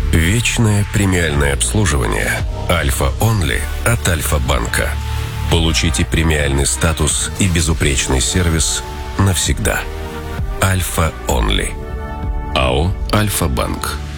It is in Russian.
Вечное премиальное обслуживание Альфа Онли от Альфа-банка. Получите премиальный статус и безупречный сервис навсегда. Альфа Онли. АО «Альфа-банк».